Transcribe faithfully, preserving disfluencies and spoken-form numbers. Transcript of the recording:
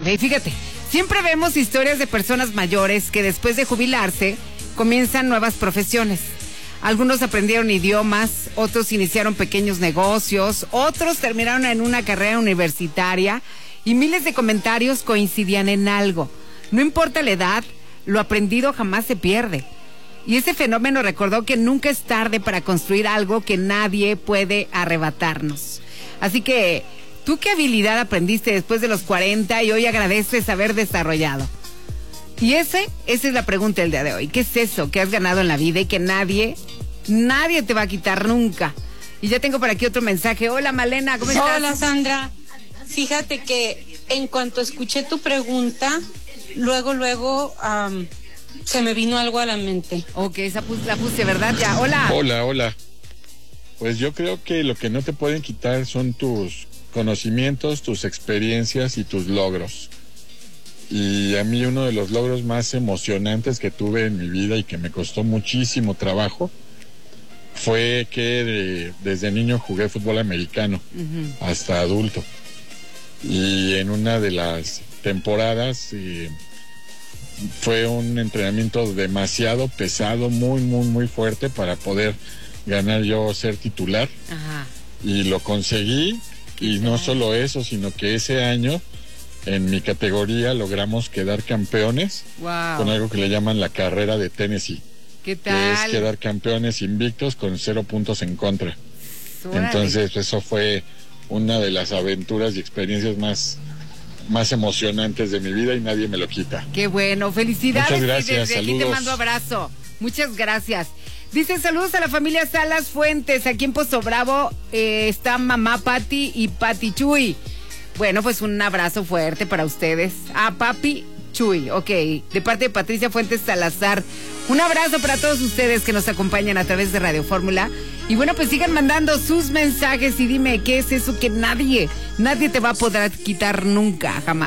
fíjate, siempre vemos historias de personas mayores que después de jubilarse comienzan nuevas profesiones. Algunos aprendieron idiomas, otros iniciaron pequeños negocios, otros terminaron en una carrera universitaria y miles de comentarios coincidían en algo. No importa la edad, lo aprendido jamás se pierde. Y ese fenómeno recordó que nunca es tarde para construir algo que nadie puede arrebatarnos. Así que, ¿tú qué habilidad aprendiste después de los cuarenta y hoy agradeces haber desarrollado? Y ese, esa es la pregunta del día de hoy. ¿Qué es eso que has ganado en la vida y que nadie, nadie te va a quitar nunca? Y ya tengo por aquí otro mensaje. Hola, Malena, ¿cómo estás? Hola, Sandra. Fíjate que en cuanto escuché tu pregunta, luego, luego, um, se me vino algo a la mente. Ok, esa pus, la puse, ¿verdad? Ya, hola. Hola, hola. Pues yo creo que lo que no te pueden quitar son tus conocimientos, tus experiencias y tus logros. Y a mí uno de los logros más emocionantes que tuve en mi vida y que me costó muchísimo trabajo fue que de, desde niño jugué fútbol americano, uh-huh, hasta adulto. Y en una de las temporadas eh, fue un entrenamiento demasiado pesado, muy, muy, muy fuerte para poder ganar yo ser titular. Ajá. Y lo conseguí, y no solo eso, sino que ese año en mi categoría logramos quedar campeones. Wow. Con algo que le llaman la carrera de Tennessee. ¿Qué tal? Que es quedar campeones invictos con cero puntos en contra. Suárez. Entonces eso fue una de las aventuras y experiencias más, más emocionantes de mi vida y nadie me lo quita. Qué bueno, felicidades. Muchas gracias, desde saludos. Aquí te mando abrazo. Muchas gracias. Dicen saludos a la familia Salas Fuentes. Aquí en Pozo Bravo eh, está mamá Pati y Pati Chuy. Bueno, pues un abrazo fuerte para ustedes. Ah, papi Chuy, ok. De parte de Patricia Fuentes Salazar. Un abrazo para todos ustedes que nos acompañan a través de Radio Fórmula. Y bueno, pues sigan mandando sus mensajes y dime qué es eso que nadie, nadie te va a poder quitar nunca, jamás.